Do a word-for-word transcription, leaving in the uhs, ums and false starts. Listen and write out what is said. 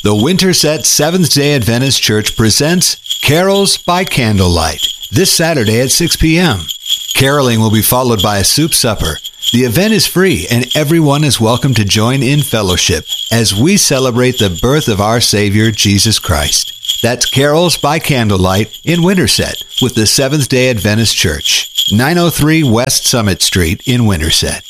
The Winterset Seventh-day Adventist Church presents Carols by Candlelight this Saturday at six p.m. Caroling will be followed by a soup supper. The event is free and everyone is welcome to join in fellowship as we celebrate the birth of our Savior, Jesus Christ. That's Carols by Candlelight in Winterset with the Seventh-day Adventist Church, nine oh three West Summit Street in Winterset.